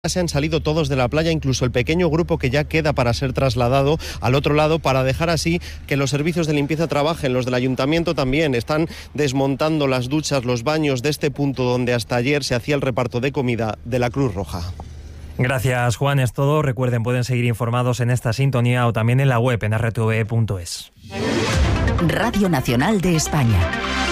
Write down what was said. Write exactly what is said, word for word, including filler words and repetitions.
Se han salido todos de la playa, incluso el pequeño grupo que ya queda para ser trasladado al otro lado, para dejar así que los servicios de limpieza trabajen. Los del ayuntamiento también están desmontando las duchas, los baños de este punto donde hasta ayer se hacía el reparto de comida de la Cruz Roja. Gracias, Juan. Es todo. Recuerden, pueden seguir informados en esta sintonía o también en la web en r t v punto es. Radio Nacional de España.